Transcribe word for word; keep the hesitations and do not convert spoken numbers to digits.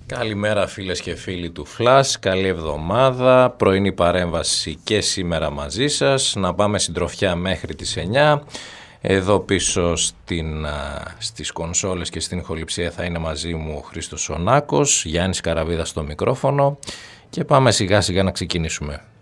Καλημέρα φίλες και φίλοι του Flash, καλή εβδομάδα, πρωινή παρέμβαση και σήμερα μαζί σας. Να πάμε συντροφιά μέχρι τις εννιά. Εδώ πίσω στην, στις κονσόλες και στην ηχοληψία θα είναι μαζί μου ο Χρήστος Σονάκος, Γιάννης Καραβίδας στο μικρόφωνο και πάμε σιγά σιγά να ξεκινήσουμε.